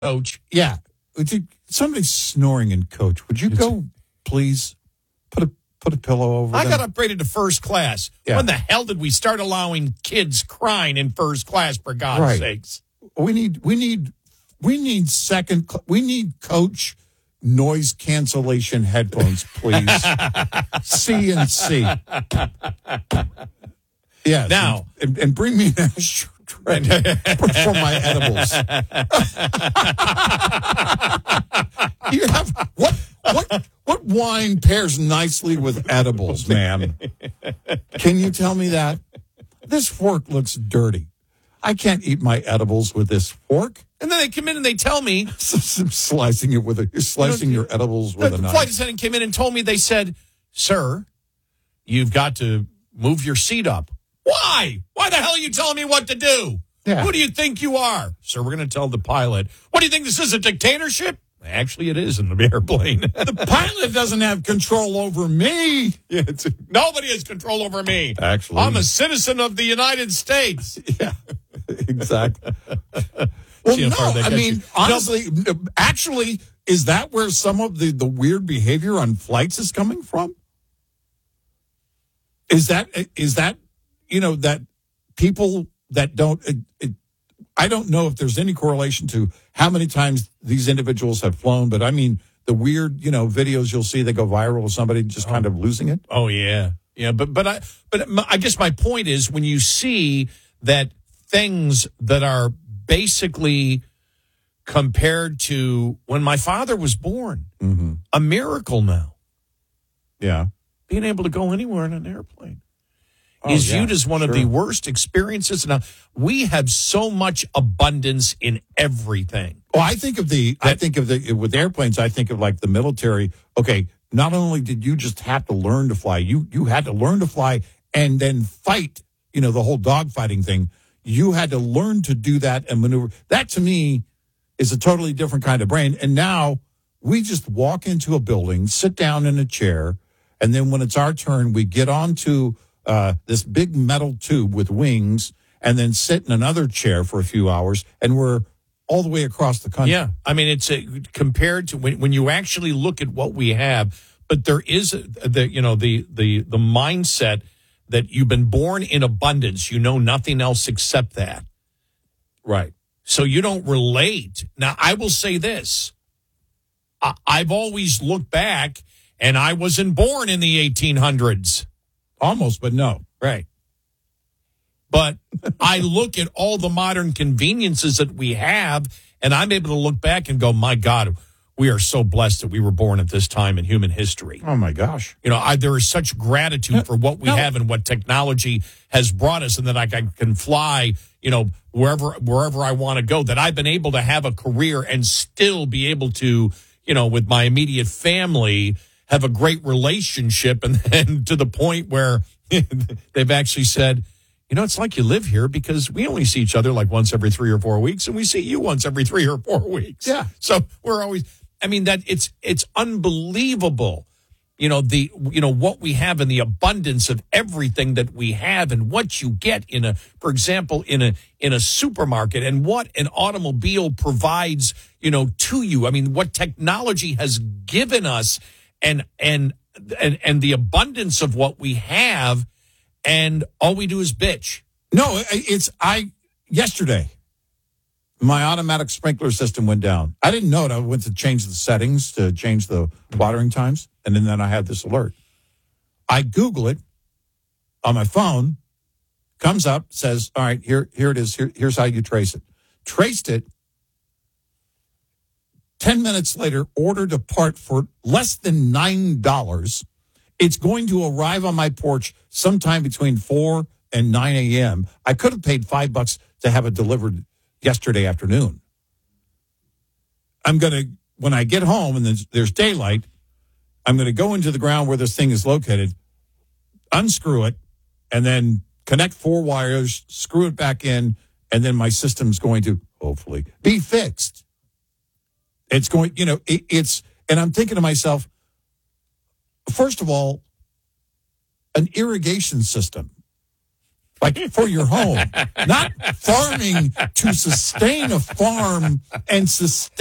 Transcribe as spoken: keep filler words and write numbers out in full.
Coach. Yeah. Somebody's snoring in coach. Would you go, please, put a put a pillow over I them? got upgraded to first class. Yeah. When the hell did we start allowing kids crying in first class, for God's Right. sakes? We need, we need, we need second, cl- we need coach noise cancellation headphones, please. C and C. Yes. Now. And, and bring me an ashtray for my edibles. You have, what, what, what wine pairs nicely with edibles, ma'am? Can you tell me that? This fork looks dirty. I can't eat my edibles with this fork. And then they come in and they tell me. Slicing it with a, you're slicing You know, your edibles with the a knife. flight attendant came in and told me, they said, sir, you've got to move your seat up. Why? Why the hell are you telling me what to do? Yeah. Who do you think you are? Sir, we're going to tell the pilot. What do you think, this is a dictatorship? Actually, it is in the airplane. The pilot doesn't have control over me. Yeah, it's, nobody has control over me. Actually. I'm a citizen of the United States. Yeah, exactly. Well, See how no, far they I get mean, you. honestly, actually, is that where some of the, the weird behavior on flights is coming from? Is that, is that, you know, that people that don't, it, it, I don't know if there's any correlation to how many times these individuals have flown, but I mean, the weird, you know, videos you'll see that go viral of somebody just kind of losing it. Oh, yeah. Yeah, but but I but my, I guess my point is, when you see that things that are basically compared to when my father was born, Mm-hmm. a miracle now, Yeah. being able to go anywhere in an airplane Oh, is yeah, viewed as one sure. of the worst experiences. Now, we have so much abundance in everything. Well, I think of the, I That- think of the, with airplanes, I think of like the military. Okay, not only did you just have to learn to fly, you, you had to learn to fly and then fight, you know, the whole dogfighting thing. You had to learn to do that and maneuver. That to me is a totally different kind of brain. And now we just walk into a building, sit down in a chair, and then when it's our turn, we get onto uh, this big metal tube with wings and then sit in another chair for a few hours, and we're all the way across the country. Yeah, I mean, it's a, compared to when, when you actually look at what we have. But there is a, the you know the the the mindset that you've been born in abundance. You know nothing else except that. Right. So you don't relate. Now, I will say this. I, I've always looked back, and I wasn't born in the eighteen hundreds. Almost, but no. Right. But I look at all the modern conveniences that we have, and I'm able to look back and go, my God, we are so blessed that we were born at this time in human history. Oh, my gosh. You know, I, there is such gratitude for what we No. have and what technology has brought us, and that I, I can fly, you know, wherever wherever I want to go, that I've been able to have a career and still be able to, you know, with my immediate family, have a great relationship, and, and to the point where they've actually said, you know, it's like you live here because we only see each other like once every three or four weeks, and we see you once every three or four weeks. Yeah. So we're always, I mean, that it's, it's unbelievable, you know, the, you know, what we have and the abundance of everything that we have and what you get in a, for example, in a, in a supermarket, and what an automobile provides, you know, to you. I mean, what technology has given us, and, and, and, and the abundance of what we have. And all we do is bitch. No, it's, I, yesterday, my automatic sprinkler system went down. I didn't know it. I went to change the settings to change the watering times, and then, then I had this alert. I Google it on my phone, comes up, says, all right, here, here it is. Here, here's how you trace it. Traced it. Ten minutes later, ordered a part for less than nine dollars. It's going to arrive on my porch sometime between four and nine a.m. I could have paid five bucks to have it delivered yesterday afternoon. I'm going to, when I get home and there's, there's daylight, I'm going to go into the ground where this thing is located, unscrew it, and then connect four wires, screw it back in, and then my system's going to, hopefully, be fixed. It's going, you know, it, it's, and I'm thinking to myself, first of all, an irrigation system. like for your home, not farming to sustain a farm and sustain